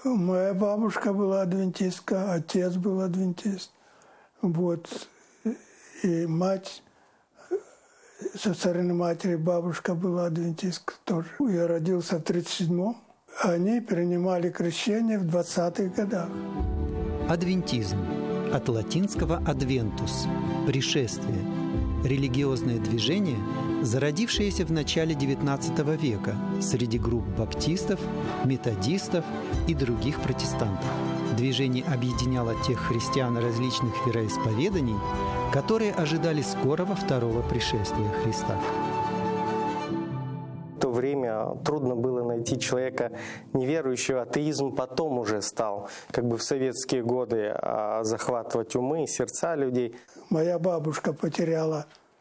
Моя бабушка была адвентистка, отец был адвентист. Вот. И мать, со стороны матери, бабушка была адвентистка тоже. Я родился в 1937-м. Они принимали крещение в 20-х годах. Адвентизм. От латинского «adventus» – «пришествие». Религиозное движение, зародившееся в начале XIX века среди групп баптистов, методистов и других протестантов. Движение объединяло тех христиан различных вероисповеданий, которые ожидали скорого второго пришествия Христа. В то время трудно было найти человека неверующего. Атеизм потом уже стал, как бы в советские годы, захватывать умы и сердца людей. Моя бабушка потеряла